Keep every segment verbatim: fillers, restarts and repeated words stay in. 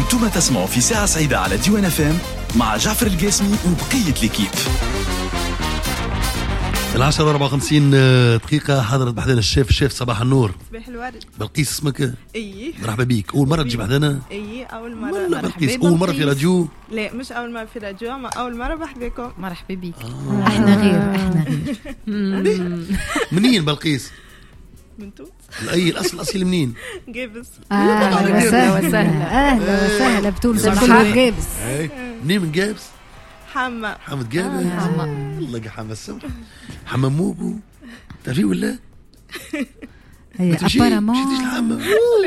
انتم تسمعوا في ساعة سعيدة على ديوان اف ام مع جعفر القاسمي وبقية الكيب. العشرة وأربعة وخمسين دقيقة. حضرت بحذنا الشيف الشيف صباح النور. صباح الورد. بلقيس اسمك؟ اي مرحبا بيك. أول مرة تجي بحذنا؟ اي أول مرة. ولا بلقيس أول مرة في راديو؟ لا مش أول مرة في راديو، أما أول مرة بحذاكم. مرحبا بيك. آه. احنا غير احنا غير. منين بلقيس؟ من تونس. أي الأصل الأصيل منين؟ جابس. أهلا وسهلا أهلا وسهلا بتونس الكل جابس. منين من جابس؟ حما حمد جابس. الله يرحمه السمح. حماموبو تعرفي ولا؟ هي ابارامون مشيتيش الحمام؟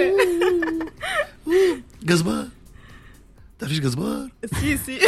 قزبار تعرفيش قزبار؟ سيسي.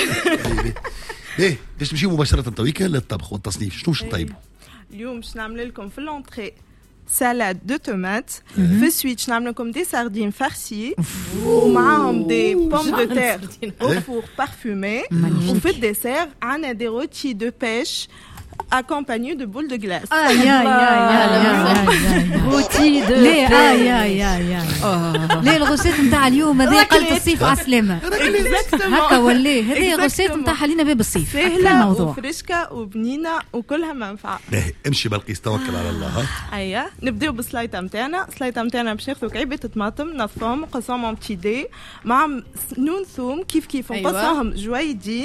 ايه باش نمشيو مباشرة تويكا للطبخ والتصنيف. شنو باش نطيبوا؟ اليوم باش نعمل لكم في اللونتري سالاد دو تومات، في السويت باش نعمل لكم دي ساردين فارسي ومعاهم دي بوم دو تير او فور بارفومي، وفي الديسير عندنا دي روتي دو بيش accompagné de boules de glace. Aïe, aïe, aïe, aïe, روتي دو ليه aïe, aïe, aïe, aïe. ليه الغوسيت نتاع اليوم هذه قلت الصيف على السلامة هكا ولا هذه الغوسيت نتاع حلينا باب الصيف. سهلة وفريشكة وبنينة وكلها منفعة. امشي بلقيس توكل على الله. ايوه نبداو بالسلايطة نتاعنا. السلايطة نتاعنا باش ناخذوا كعيبة طماطم نصفوهم ونقصوهم اون بتي دي مع نون ثوم كيف كيف نقصوهم جويدين،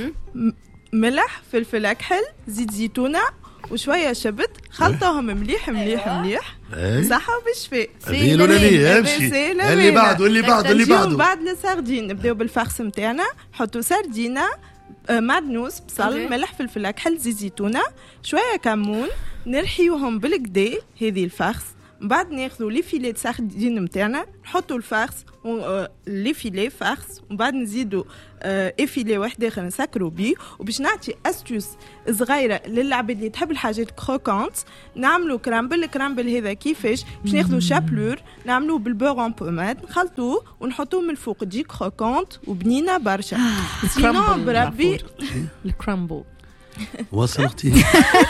ملح فلفل أكحل زيت زيتونة وشوية شبت، خلطوهم مليح مليح مليح صحة وبالشفاء. سهل ولا ليه؟ امشي اللي بعده اللي بعده اللي بعده. بعد السردين نبداو بالفخس نتاعنا. نحطوا سردينة معدنوس بصل ملح فلفل أكحل زيت زيتونة شوية كمون، نرحيوهم بالكدا هذه الفخس. بعد ناخذوا لي فيلي سردين نتاعنا نحطوا الفخس لي فيلي فخس، وبعد نزيدوا افيلي واحد اخر نسكروا بيه. وباش نعطي استوس صغيره للعباد اللي تحب الحاجات كروكانت نعملوا كرامبل. الكرامبل هذا كيفاش باش ناخذوا شابلور نعملوه بالبور ان بوماد نخلطوه ونحطوه من الفوق تجي كروكانت وبنينه برشا. سينو بربي الكرامبل واصل اختي.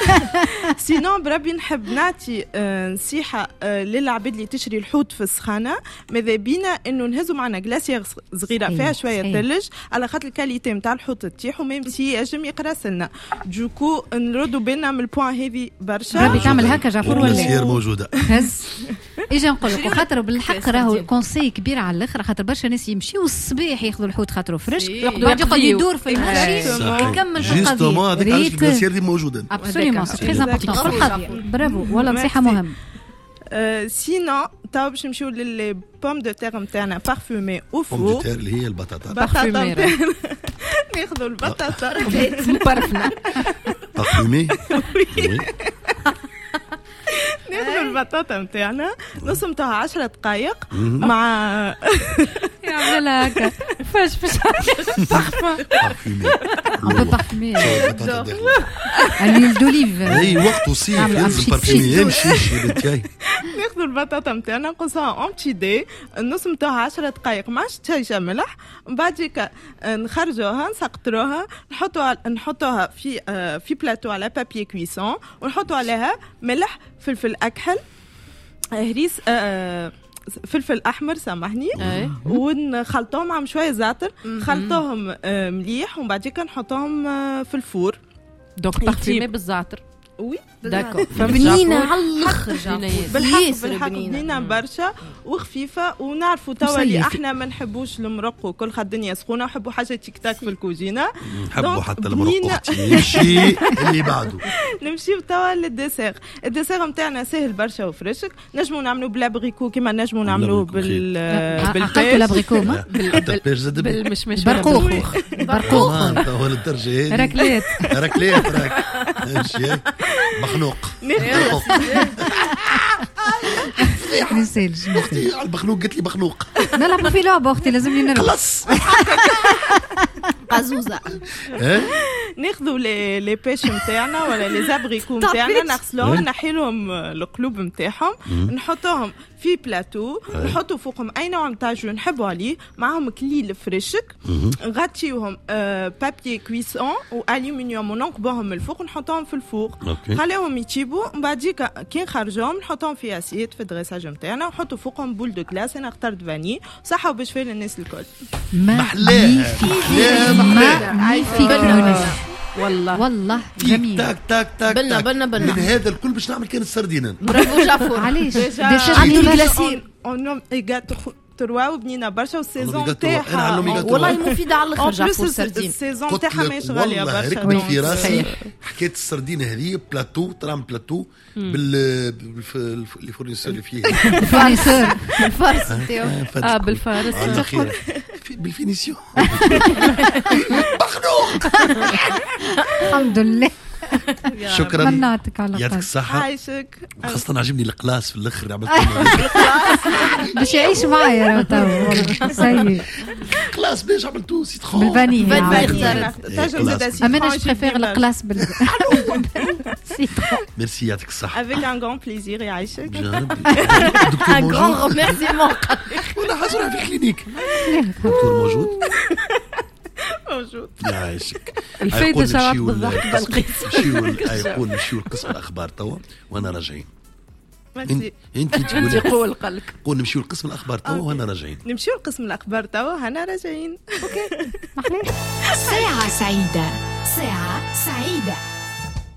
سينو بربي نحب نعطي نصيحه للعباد اللي تشري الحوت في السخانه، ماذا بينا انه نهزوا معنا غلاسيير صغيره فيها شويه ثلج على خاطر الكاليتي نتاع الحوت تطيح وميم سي يجم يقراس لنا. دوكو نردوا بالنا من البوان هذه برشا. بربي تعمل هكا جعفر ولا غلاسيير موجوده هز اجا نقول لك خاطر بالحق راهو كونسي كبير على الاخر، خاطر برشا ناس يمشيو الصباح ياخذوا الحوت خاطره فريش يقعد يقعد يدور في الماشي يكمل في القضيه. الغلاسيير دي موجوده ابسوليومون سي تري امبورطون في القضيه. برافو والله نصيحه مهم. سينو تو باش نمشيو للي بوم دو تير نتاعنا بارفومي او فور. بوم دو تير اللي هي البطاطا. بطاطا ناخذوا البطاطا مبرفنه بارفومي. ناخذوا البطاطا نتاعنا نصمتوها عشرة دقائق مع يعمل هكا فاش فاش بارفومي بارفومي الhuile d'olive. اي وقت وصيف يلزم بارفومي يمشي يا بنتي. ناخذوا البطاطا نتاعنا نقصوها اون بتي دي نصمتوها عشرة دقائق مع شويه ملح، ومن بعد هيك نخرجوها نسقطروها نحطوها نحطوها في في بلاطو على بابي كويسون ونحطوا عليها ملح فلفل أكحل هريس آه فلفل أحمر سامحني ونخلطوهم مع شوية زعتر خلطوهم آه مليح ومن بعد كده نحطوهم آه في الفور. دونك بارفيمي بالزعتر. وي داكو بنينه على الاخر بالحق بالحق بنينه برشا وخفيفه. ونعرفوا توا اللي احنا ما نحبوش المرق وكل خد الدنيا سخونه نحبوا حاجه تيك تاك في الكوزينه. نحبوا حتى المرق اختي يمشي اللي بعده. نمشيو توا للديسير. الديسير نتاعنا سهل برشا وفريشك. نجموا نعملوا بلا بريكو كيما نجموا نعملوا بال بالبيش بلا بريكو بالمشمش برقوق برقوق هو الدرجه هذه ركليت ركليت راك ماشي مخنوق نسيلش اختي على البخنوق قلت لي مخنوق نلعب في لعبه اختي لازم لي نلعب خلص قزوزه. ناخذوا لي لي بيش نتاعنا ولا لي زابريكو نتاعنا نغسلوهم نحيلهم القلوب نتاعهم نحطوهم في بلاتو نحطوا فوقهم اي نوع نتاع جو نحبوا عليه معهم كليل فريشك نغطيوهم آه بابي كويسون والومنيوم وننقبوهم من الفوق ونحطوهم في الفوق خليهم يطيبوا من بعد كي نخرجوهم نحطوهم في اسيت في الدريساج نتاعنا ونحطوا فوقهم بول دو كلاس. انا اخترت فاني صحه وبشفاء للناس الكل. محلاها محلاها والله والله جميل. تاك تاك تاك بلنا بلنا بلنا من هذا الكل باش نعمل كان السردينه. برافو جعفر. علاش عنده الكلاسير اون ايغات تروا وبنينه برشا والسيزون تاعها والله مفيده على الاخر جعفر السردين. السيزون تاعها ماهيش غاليه برشا. والله في راسي حكايه السردينه هذه بلاتو طرام بلاتو بال اللي فورنيسور اللي فيه الفارسور الفارس نتاعو اه بالفارس بالفينيسيون الحمد لله. شكرا مناتك على يعطيك الصحة. عايشك. خاصة عجبني القلاص في الاخر عملت باش يعيش معايا تو سيء القلاص باش عملتوه سيتخون بالفانيليا. تنجم زاد اما انا بريفير القلاص بال سيتخون. ميرسي يعطيك الصحة. avec un grand plaisir يعيشك. un grand remerciement. ولا حاضر في الكلينيك دكتور موجود موجود يعيشك. الفايدة شرط بالضحك بالقيس. نمشيو يقول نمشيو لقسم الأخبار توا وأنا راجعين. ميرسي. انت انت قول قلك قول نمشيو لقسم الأخبار توا وأنا راجعين. نمشيو لقسم الأخبار توا وأنا راجعين. اوكي. ساعة سعيدة. ساعة سعيدة.